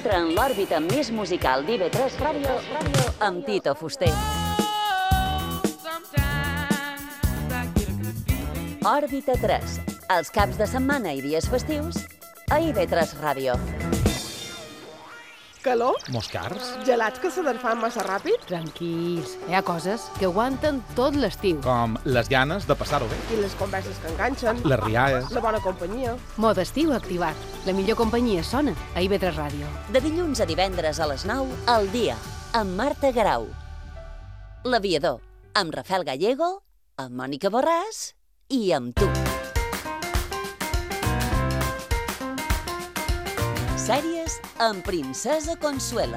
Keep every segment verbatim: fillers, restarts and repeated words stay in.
Entra en l'òrbita més musical d'I V tres Ràdio amb Tito Fuster. Òrbita tres, els caps de setmana i dies festius a I V tres Ràdio. Calor? Moscars? Gelats que se desfan massa ràpid? Tranquils, hi ha coses que aguanten tot l'estiu. Com les ganes de passar-ho bé. I les converses que enganxen? Les rialles. La bona companyia? Mode estiu activat. La millor companyia sona a I V tres Ràdio. De dilluns a divendres a les nou, al dia, amb Marta Garau. L'Aviador, amb Rafael Gallego, amb Mònica Borràs i amb tu. Sèries amb Princesa Consuela.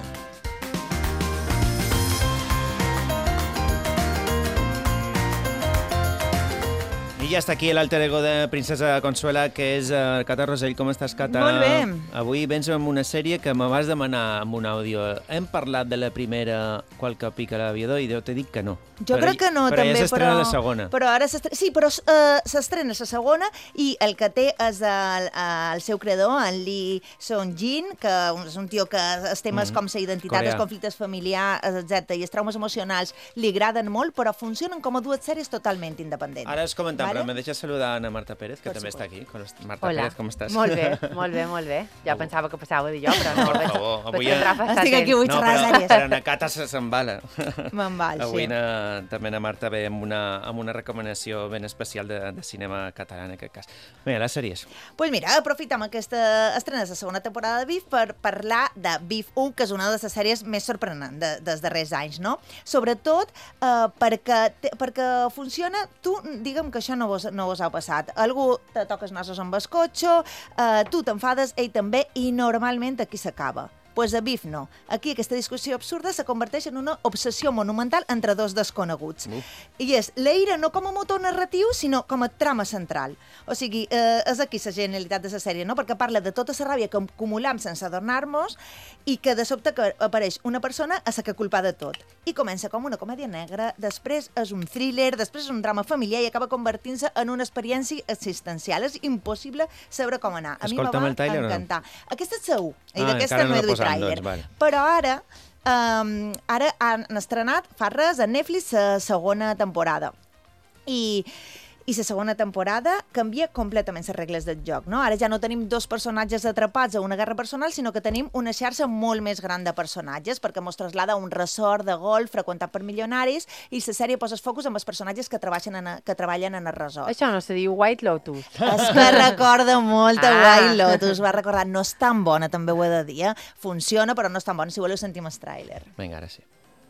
I ja està aquí l'alter ego de Princesa Consuela, que és uh, Cata Rosell. Com estàs, Cata? Molt bé. Avui vens amb una sèrie que me vas demanar amb un àudio. Hem parlat de la primera, qual que pica l'aviador, i jo t'he dit que no. Jo però, crec que no, però també, ja s'estrena però... la segona. Però ara s'estrena... Sí, però uh, s'estrena la segona i el que té és el, el seu creador, en Lee Sung-jin, que és un tio que els temes mm. com la identitat, Coreà. els conflictes familiars, etcètera, i els traumes emocionals li agraden molt, però funcionen com a dues sèries totalment independents. Ara es comentant, vale? però me deixes saludar Ana Marta Pérez, que Per també supost. està aquí. Marta Hola. Pérez, com estàs? Molt bé, molt bé, molt bé. Ja pensava que passava de jo, però no. Per favor, avui... Veig que Rafa està Estic aquí, atent. vull No, xerrar però, sèries. però na Cata se s'embala. Me'n val, Avui sí. na, també na Marta ve amb una, amb una recomanació ben especial de, de cinema català, en aquest cas. Bé, les sèries. Doncs pues mira, aprofitem aquesta estrena de la segona temporada de Beef per parlar de Beef u, que és una de les sèries més sorprenents de, dels darrers anys, no? Sobretot eh, perquè, te, perquè funciona, tu, digue'm que això no vos, no vos ha passat. Algú te toques nassos amb el cotxe, eh, tu t'enfades, ell també, i normalment aquí s'acaba. Pues a Beef no. Aquí aquesta discussió absurda se converteix en una obsessió monumental entre dos desconeguts. Uf. I és l'Eira no com a motor narratiu, sinó com a trama central. O sigui, eh, és aquí la genialitat de la sèrie, no? Perquè parla de tota la ràbia que acumulam sense adornar-nos i que de sobte que apareix una persona a la que culpa de tot. I comença com una comèdia negra, després és un thriller, després és un drama familiar i acaba convertint-se en una experiència existencial. És impossible saber com anar. A mi Escolta'm me el tràiler o no? encantar. Aquesta és segur, i Ah, d'aquesta encara no no he l'he duit posat, tràiler. doncs, vale. Però ara, um, ara han estrenat fa res a Netflix la segona temporada. I, i la segona temporada canvia completament les regles del joc, no? Ara ja no tenim dos personatges atrapats a una guerra personal, sinó que tenim una xarxa molt més gran de personatges, perquè mos traslada a un resort de golf freqüentat per milionaris i la sèrie posa el focus amb els personatges que treballen en, a, que treballen en el resort. Això no se diu White Lotus. És que recorda molt a Ah. White Lotus, va recordar. No és tan bona, també ho he de dir. Eh? Funciona, però no és tan bona. Si voleu sentim el tràiler. Vinga, ara sí.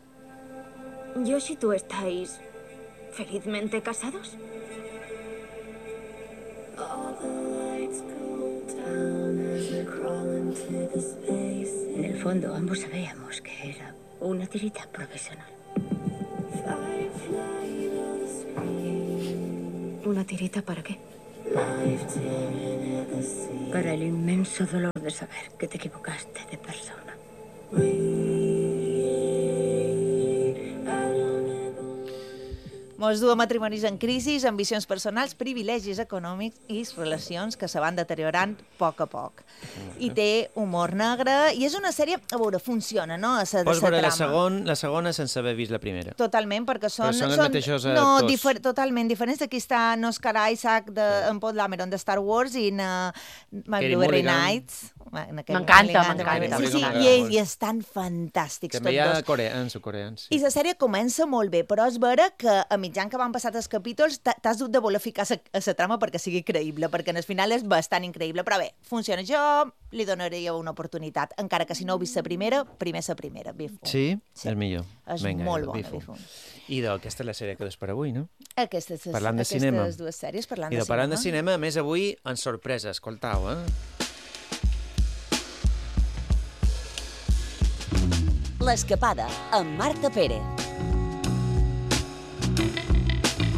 Josh y tú estáis felizmente casados. En el fondo, ambos sabíamos que era una tirita profesional. ¿Una tirita para qué? Para el inmenso dolor de saber que te equivocaste de persona. Mos du a matrimonis en crisi, ambicions personals, privilegis econòmics i relacions que se van deteriorant a poc a poc. I té humor negre, i és una sèrie, a veure, funciona, no? A sa, Pots sa veure la, trama. segon, la segona sense haver vist la primera. Totalment, perquè són... Però són els mateixos no, actors. difer totalment diferents. Aquí està Oscar Isaac de, en Paul Dameron de Star Wars i na Carey Blueberry Mulligan. Nights. M'encanta, m'encanta. Sí, sí, Mulligan. i, ells- i estan fantàstics També hi ha tots dos. coreans o coreans. I la sèrie comença molt bé, però és vera que a mitjan que van passat els capítols t'ha- t'has dut de voler ficar a la trama perquè sigui creïble, perquè en el final és bastant increïble. Però bé, funciona. Jo li donaria una oportunitat, encara que si no heu vist la primera, primer la primera. Beef u. Sí? Sí. És millor. És Vinga, molt el bona, Beef u. Beef u. I de, aquesta és la sèrie que des per avui, no? Aquestes, Parlant de aquestes cinema. dues sèries parlant I de de parlant de cinema. cinema, a més avui, en sorpresa, escoltau, eh? L'escapada amb Marta Pérez.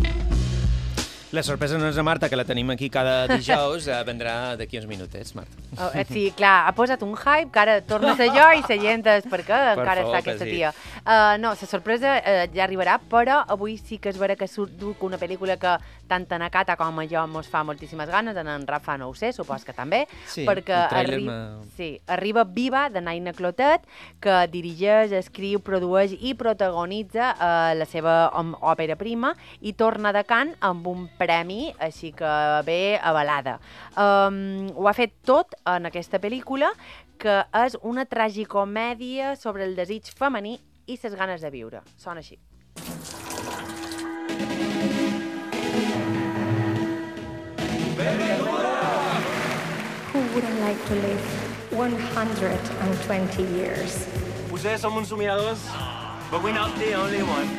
La sorpresa no és a Marta, que la tenim aquí cada dijous, eh, vendrà d'aquí uns minutets, Marta. Oh, eh, sí, clar, ha posat un hype que ara torna a ser jo i la gent és per què Per encara favor, està aquesta que sí. tia. Uh, no, la sorpresa uh, ja arribarà, però avui sí que és vera que surt duc una pel·lícula que tant en Akata com a jo mos fa moltíssimes ganes, en en Rafa no ho sé, supos que també, Sí, perquè el tràiler arri m'ha- sí, arriba Viva, de Naina Clotet, que dirigeix, escriu, produeix i protagonitza uh, la seva om- òpera prima i torna de Cannes amb un premi, així que ve avalada. Um, ho ha fet tot en aquesta pel·lícula, que és una tragicomèdia sobre el desig femení i les ganes de viure. Sona així. Who wouldn't like to live one hundred twenty years? Potser som uns somiadors, but we're not the only one.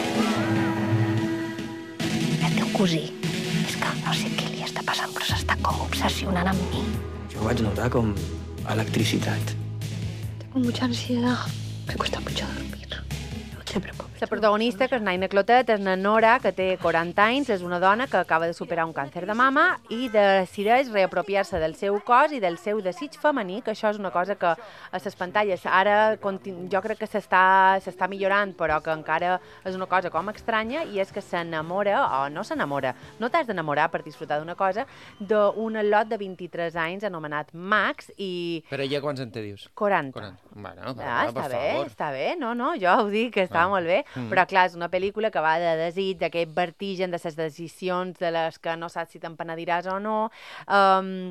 El teu cosí és que no sé què li està passant, però s'està com obsessionant amb mi. Jo vaig notar com electricitat. Tengo mucha ansiedad. Me cuesta mucho dormir. No te preocupes. La protagonista, que és Naina Clotet, és na Nora, que té quaranta anys, és una dona que acaba de superar un càncer de mama i decideix reapropiar-se del seu cos i del seu desig femení, que això és una cosa que a les pantalles ara continu... jo crec que s'està s'està millorant, però que encara és una cosa com estranya, i és que s'enamora, o no s'enamora, no t'has d'enamorar per disfrutar d'una cosa, d'un lot de vint-i-tres anys anomenat Max i... Però ella quants en té, dius? quaranta. quaranta. Bueno, Ah, per està bé, favor. està bé, no, no, jo ho dic, que està Ah. molt bé, Mm. però clar, és una pel·lícula que va de desig, d'aquest vertigen, de les decisions de les que no saps si te'n penediràs o no. Um,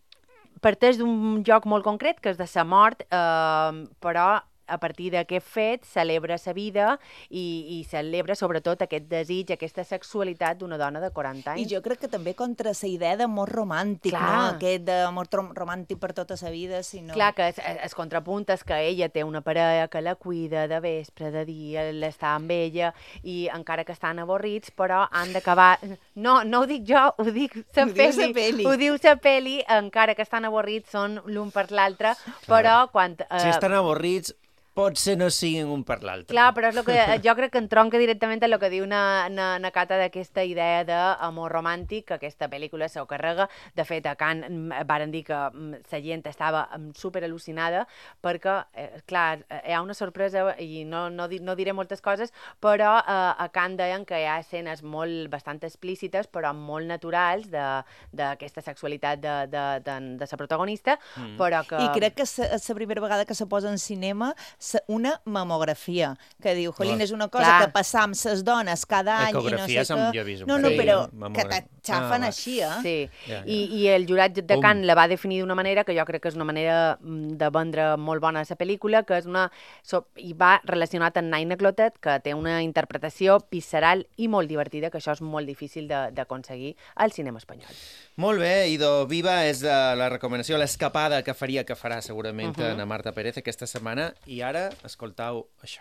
parteix d'un lloc molt concret, que és de sa mort, um, però a partir d'aquest fet celebra sa vida i, i celebra sobretot aquest desig, aquesta sexualitat d'una dona de quaranta I anys. jo crec que també contra la idea d'amor romàntic, Clar. no? Aquest d'amor trom- romàntic per tota la vida, sinó... Clar, que es, es contrapunt és que ella té una parella que la cuida de vespre, de dia, l'està amb ella, i encara que estan avorrits, però han d'acabar... No, no ho dic jo, ho dic sa Ho diu sa peli. peli. Ho diu sa peli, encara que estan avorrits, són l'un per l'altre, però quan... Eh, Si estan avorrits, potser no siguin un per l'altre. Clar, però és lo que, jo crec que entronca directament en el que diu na, na, na Cata d'aquesta idea d'amor romàntic, que aquesta pel·lícula s'ho carrega. De fet, a Cannes mm, varen dir que mm, la gent estava mm, super al·lucinada perquè, eh, clar, eh, hi ha una sorpresa i no, no, di- no diré moltes coses, però eh, a Cannes deien que hi ha escenes molt, bastant explícites, però molt naturals de- d'aquesta sexualitat de, de, de, de la protagonista, Mm. però que... I crec que és la primera vegada que se posa en cinema se- una mamografia, que diu, jolín, Oh. és una cosa Clar. que passam ses dones cada any i no Ecografia sé som- què. jo he vist un No, no, parell, però eh? que Mamogra- t'aixafen Ah, va. així, eh? Sí, Ja, ja. I, i el jurat de Bum. Cannes la va definir d'una manera que jo crec que és una manera mm, de vendre molt bona la pel·lícula, que és una... So, i va relacionat amb Naina Clotet, que té una interpretació visceral i molt divertida, que això és molt difícil de- d'aconseguir al cinema espanyol. Molt bé, Ido, Viva és uh, la recomanació, l'escapada que faria, que farà segurament Mhm. uh -huh. Ana Marta Pérez aquesta setmana. I ara, escoltau això.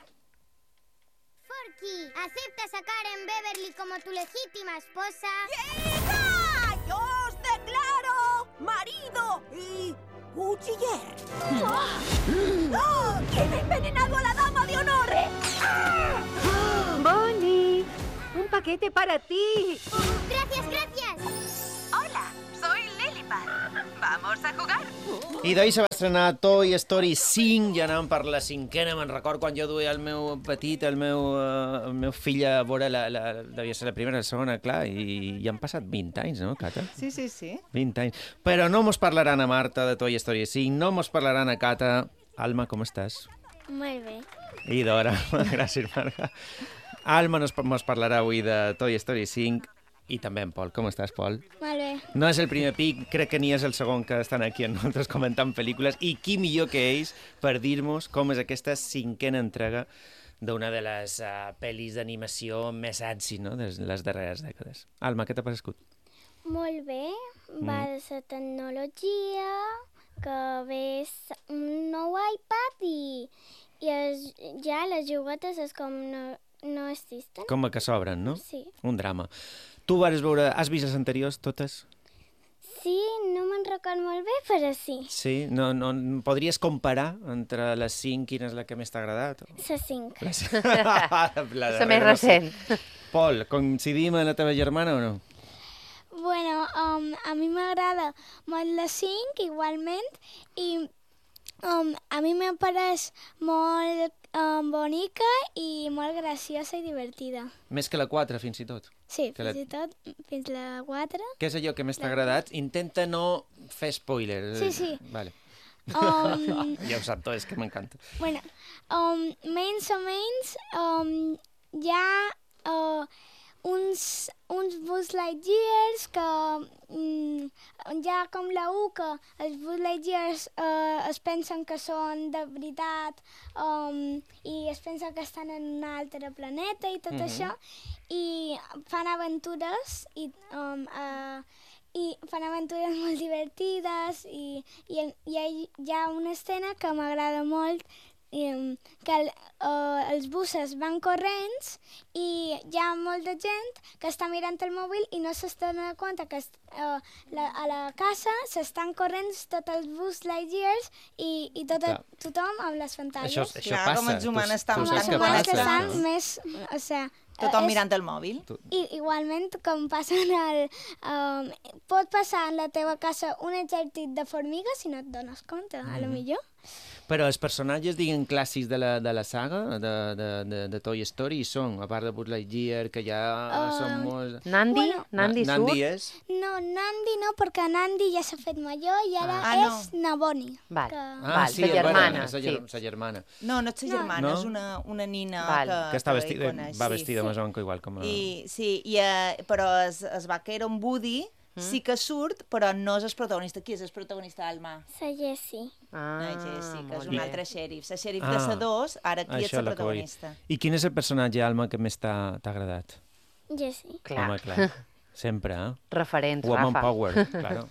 Forky, ¿aceptas a Karen Beverly como tu legítima esposa? ¡Hija! ¡Yo os declaro marido y cuchiller! ¡Oh! ¿Quién ha envenenado a la dama de honor? Bonnie, un paquete para ti. Gracias, gracias. Hola, soy Lilipad. ¿Vamos a jugar? I d'ahir se va estrenar Toy Story cinc, ja anàvem per la cinquena, me'n record quan jo duia el meu petit, el meu, uh, el meu fill a veure, la, la, devia ser la primera, la segona, clar, i ja han passat vint anys, no, Cata? Sí, sí, sí. vint anys. Però no mos parlaran a Marta de Toy Story cinc, no mos parlaran a Cata. Alma, com estàs? Molt bé. I d'hora, gràcies, Marga. Alma nos, mos parlarà avui de Toy Story cinc i també en Pol. Com estàs, Pol? Molt bé. No és el primer pic, crec que ni és el segon que estan aquí amb nosaltres comentant pel·lícules, i qui millor que ells per dir-nos com és aquesta cinquena entrega d'una de les uh, pel·lis d'animació més edgy, no?, de les darreres dècades. Alma, què t'ha parescut? Molt bé. Va de la tecnologia, que ve un nou iPad i, i es, ja les juguetes és com no, no existen. Com a que s'obren, no? Sí. Un drama. Tu vas veure... Has vist les anteriors, totes? Sí, no me'n record molt bé, però sí. Sí? No, no, podries comparar entre les cinc quina és la que més t'ha agradat? La cinc. La, La més recent. Pol, coincidim amb la teva germana o no? Bueno, um, a mi m'agrada molt la cinc, igualment, i um, a mi me pareix molt um, bonica i molt graciosa i divertida. Més que la quatre, fins i tot. Sí, Que la- fins i tot fins la quatre. Què és allò que més t'ha agradat? Intenta no fer spoiler. Sí, sí. Vale. Um, Ja ho sap tot, és que m'encanta. bueno, um, menys o menys um, hi ha uh, uns, uns Buzz Lightyears que um, hi ha com la U que els Buzz Lightyears uh, es pensen que són de veritat um, i es pensen que estan en un altre planeta i tot Mhm. això i fan aventures i um, uh, i fan aventures molt divertides i, i, i hi, hi ha una escena que m'agrada molt i, em, que el, uh, els busses van corrents i hi ha molta gent que està mirant el mòbil i no s'està donant compte que uh, la, a la casa s'estan corrent tots els Buzz Lightyears i, i tot, Clar. tothom amb les pantalles. Això, això Clar, passa. com els humans Tu- estan tu Com saps els què humans passa, que estan no? més... O sea, Tothom és- mirant el mòbil. I, igualment, com passa en el... Um, pot passar en la teva casa un exèrcit de formigues si no et dones compte, a lo Mhm. millor. Però els personatges, diguem, clàssics de la, de la saga, de, de, de, de Toy Story, hi són, a part de Buzz Lightyear, que ja Ah, són molt... Nandi? Bueno. Nandi Na- surt? Nandi és... No, Nandi no, perquè Nandi ja s'ha fet major i ara Ah, no. és Naboni. Val. Que... Ah, Val, sí, sa és germana, vera, és la, ger sí. sa germana. No, no és sa germana, No? és una, una nina Val. que, Que està hi vestida, coneix, va sí. vestida més o menys igual com a... I, sí, i, eh, però es, es va que era un Woody, Mm. sí que surt, però no és el protagonista. Qui és el protagonista, Alma? Sa Jessie. Ah, La Jessie, que és molt un bé. altre xèrif. La xèrif Ah, de sa dos, ara qui és això el la que volia. protagonista. I quin és el personatge, Alma, que més t'ha t'ha agradat? Jessie. Clar. Home, clar. Sempre, eh? Referents, Woman Rafa. power, claro.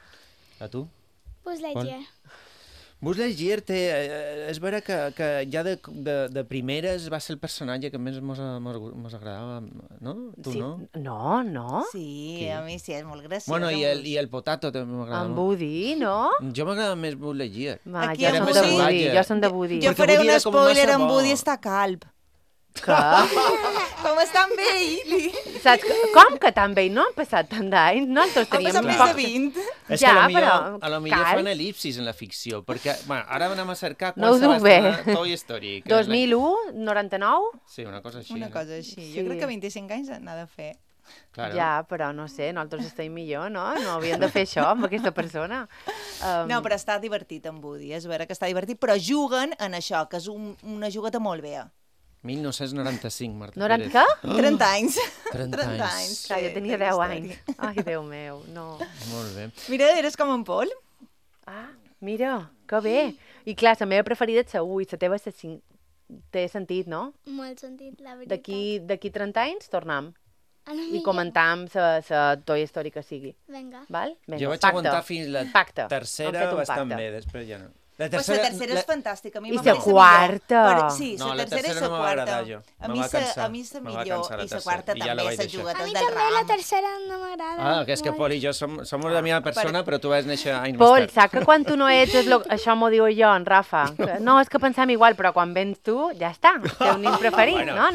A tu? Buzz Lightyear. Buzz Lightyear té... Eh, és vera que, que ja de, de, de primeres va ser el personatge que més mos, mos, mos agradava, no? Tu Sí. no? No, no. Sí, Qui? a mi sí, és molt graciós. Bueno, i el, i el potato també m'agrada En molt. Woody, no? Jo m'agrada més Buzz Lightyear. Va, Aquí jo en som Woody- de Woody, jo som de Woody. Jo Perquè faré Woody un era com spoiler, massa en bo. Woody està calb. Que? Com està amb ell? Saps que, com que tan bé? No han passat tant d'anys? Nosaltres Han teníem... passat més poc- de vint. És Ja, que a lo millor, però a lo millor cal. fan elipsis en la ficció, perquè, bueno, ara anem a cercar No quan ho se va duc bé. estrenar Toy Story. que és dos mil u, noranta-nou? la- Sí, una cosa així. Una no? cosa així. Sí. Jo crec que vint-i-cinc anys n'ha de fer. Claro. Ja, però no sé, nosaltres estem millor, no? No havíem de fer això amb aquesta persona. Um, No, però està divertit en Woody, és vera que està divertit, però juguen en això, que és un, una jugada molt bé. mil nou-cents noranta-cinc, Marta Noranta Pérez. què? trenta anys. trenta anys. Clar, jo de- tenia de deu història. anys. Ai, Déu meu, no. Molt bé. Mira, eres com en Pol. Ah, mira, que bé. I clar, la meva preferida és la u i la teva és la cinc. Té sentit, no? Molt sentit, la veritat. D'aquí d'aquí trenta anys tornem A lo i millor. comentam la Toy Story que sigui. Vinga. Val? Vinga, Jo vaig pacte. aguantar fins la Pacte. Hem tercera fet un bastant pacte. bé, després ja no. La Pues la tercera és fantàstica. A mi I m'ha la pareix la quarta. millor. Però, sí, No, la la tercera, tercera és la no m'ha quarta. agradat jo. A Me mi va sa- cansar. a mi la Me va millor cansar la i la tercera. quarta I ja la també, vaig les deixar. A juguetes mi del també la ram. tercera no m'agrada. Ah, que és que molt. Pol i jo som, som la meva persona, però tu vas néixer anys Pol, més tard. saps que quan tu no ets, és lo... això m'ho diu jo, en Rafa. Que no, és que pensem igual, però quan vens tu, ja està. Té un nin preferit, Bueno. no?